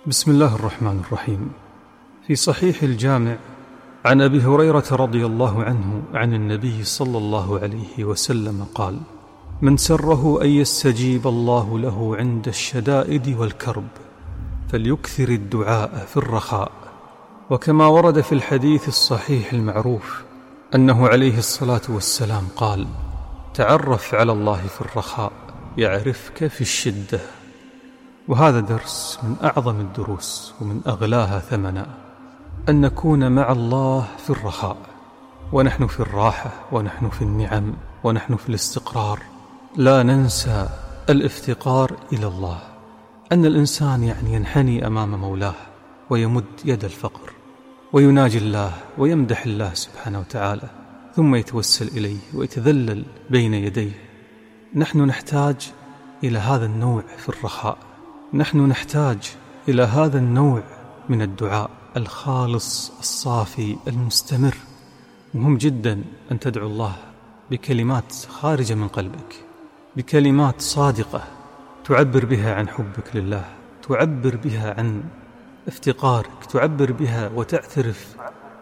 بسم الله الرحمن الرحيم. في صحيح الجامع عن أبي هريرة رضي الله عنه عن النبي صلى الله عليه وسلم قال: من سره أن يستجيب الله له عند الشدائد والكرب فليكثر الدعاء في الرخاء. وكما ورد في الحديث الصحيح المعروف أنه عليه الصلاة والسلام قال: تعرف على الله في الرخاء يعرفك في الشدة. وهذا درس من أعظم الدروس ومن أغلاها ثمنا، أن نكون مع الله في الرخاء، ونحن في الراحة، ونحن في النعم، ونحن في الاستقرار. لا ننسى الافتقار إلى الله، أن الإنسان ينحني أمام مولاه ويمد يد الفقر ويناجي الله ويمدح الله سبحانه وتعالى، ثم يتوسل إليه ويتذلل بين يديه. نحن نحتاج إلى هذا النوع في الرخاء، نحن نحتاج إلى هذا النوع من الدعاء الخالص الصافي المستمر. مهم جدا أن تدعو الله بكلمات خارجة من قلبك، بكلمات صادقة تعبر بها عن حبك لله، تعبر بها عن افتقارك، تعبر بها وتعترف.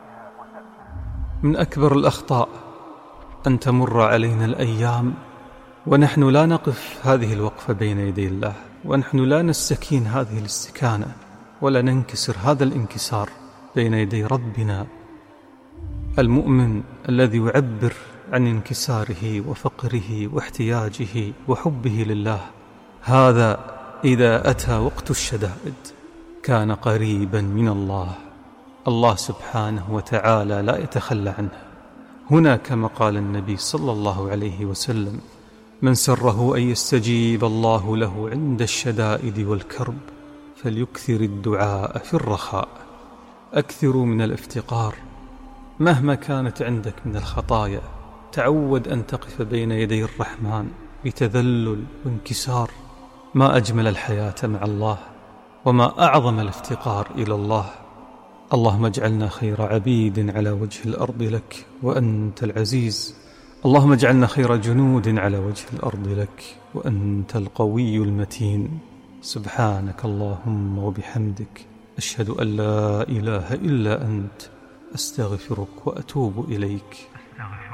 من أكبر الأخطاء أن تمر علينا الأيام ونحن لا نقف هذه الوقفة بين يدي الله، ونحن لا نستكين هذه الاستكانة، ولا ننكسر هذا الانكسار بين يدي ربنا. المؤمن الذي يعبر عن انكساره وفقره واحتياجه وحبه لله، هذا إذا أتى وقت الشدائد كان قريبا من الله. الله سبحانه وتعالى لا يتخلى عنه. هنا كما قال النبي صلى الله عليه وسلم: من سره أن يستجيب الله له عند الشدائد والكرب فليكثر الدعاء في الرخاء. أكثروا من الافتقار مهما كانت عندك من الخطايا. تعود أن تقف بين يدي الرحمن بتذلل وانكسار. ما أجمل الحياة مع الله، وما أعظم الافتقار إلى الله. اللهم اجعلنا خير عبيد على وجه الأرض لك وأنت العزيز. اللهم اجعلنا خير جنود على وجه الأرض لك وأنت القوي المتين. سبحانك اللهم وبحمدك، أشهد أن لا إله إلا أنت، أستغفرك وأتوب إليك.